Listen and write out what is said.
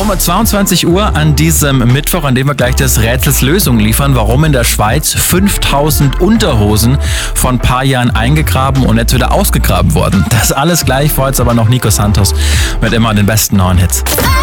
22 Uhr an diesem Mittwoch, an dem wir gleich des Rätsels Lösung liefern, warum in der Schweiz 5000 Unterhosen vor ein paar Jahren eingegraben und jetzt wieder ausgegraben wurden. Das alles gleich, vor jetzt aber noch Nico Santos mit immer den besten neuen Hits.